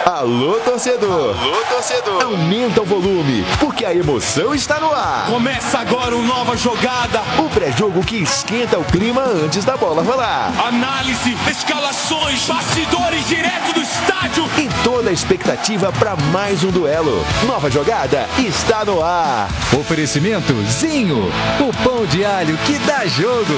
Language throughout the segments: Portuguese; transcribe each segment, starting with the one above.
Alô, torcedor! Alô, torcedor! Aumenta o volume, porque a emoção está no ar. Começa agora uma nova jogada. O pré-jogo que esquenta o clima antes da bola rolar. Análise, escalações, bastidores direto do estádio. E toda a expectativa para mais um duelo. Nova jogada está no ar. Oferecimento Zinho, o pão de alho que dá jogo.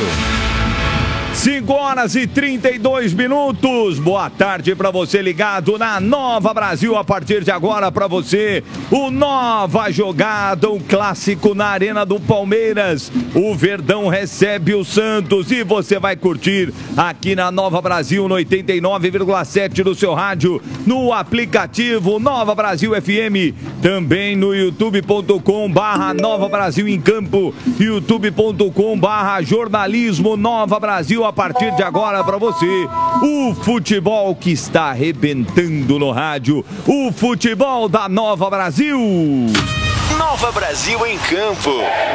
5h32. Boa tarde para você ligado na Nova Brasil. A partir de agora para você, o Nova Jogada, um clássico na Arena do Palmeiras. O Verdão recebe o Santos e você vai curtir aqui na Nova Brasil, no 89,7 do seu rádio, no aplicativo Nova Brasil FM, também no youtube.com/Nova Brasil em Campo, youtube.com/jornalismo Nova Brasil. A partir de agora para você, o futebol que está arrebentando no rádio, o futebol da Nova Brasil. Nova Brasil em Campo.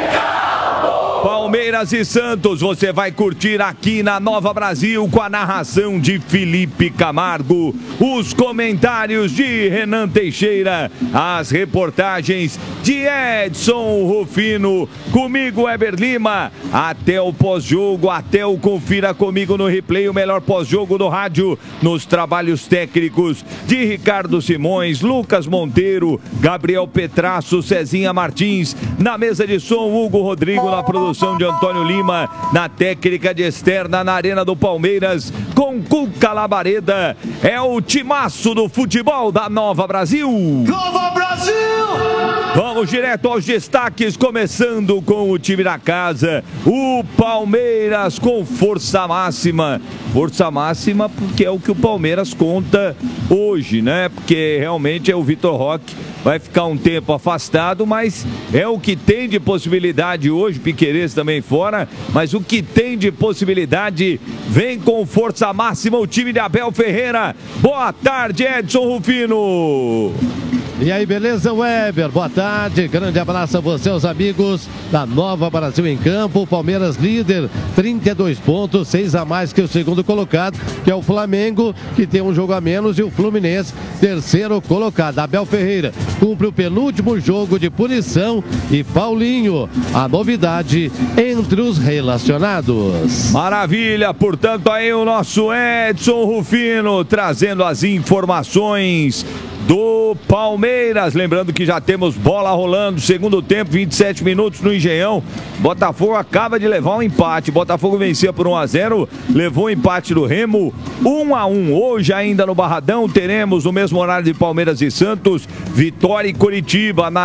Palmeiras e Santos, você vai curtir aqui na Nova Brasil com a narração de Felipe Camargo, os comentários de Renan Teixeira, as reportagens de Edson Rufino, comigo Weber Lima, até o pós-jogo, até o Confira Comigo no Replay, o melhor pós-jogo do rádio, nos trabalhos técnicos de Ricardo Simões, Lucas Monteiro, Gabriel Petrasso, Cezinha Martins, na mesa de som Hugo Rodrigo, na produção de Antônio Lima, na técnica de externa na Arena do Palmeiras, com Cuca Labareda. É o timaço do futebol da Nova Brasil. Nova Brasil! Vamos direto aos destaques, começando com o time da casa, o Palmeiras com força máxima. Força máxima porque é o que o Palmeiras conta hoje, né? Porque realmente é o Vitor Roque. Vai ficar um tempo afastado, mas é o que tem de possibilidade hoje, Piquerez também fora, mas o que tem de possibilidade vem com força máxima o time de Abel Ferreira. Boa tarde, Edson Rufino. E aí, beleza, Weber? Boa tarde, grande abraço a você, os amigos da Nova Brasil em Campo. Palmeiras líder, 32 pontos, 6 a mais que o segundo colocado, que é o Flamengo, que tem um jogo a menos, e o Fluminense, terceiro colocado. Abel Ferreira cumpre o penúltimo jogo de punição e Paulinho, a novidade entre os relacionados. Maravilha, portanto aí o nosso Edson Rufino trazendo as informações do Palmeiras, lembrando que já temos bola rolando, segundo tempo, 27 minutos no Engenhão. Botafogo acaba de levar um empate, Botafogo vencia por 1-0, levou o empate do Remo, 1-1. Hoje ainda no Barradão teremos o mesmo horário de Palmeiras e Santos, Vitória e Coritiba na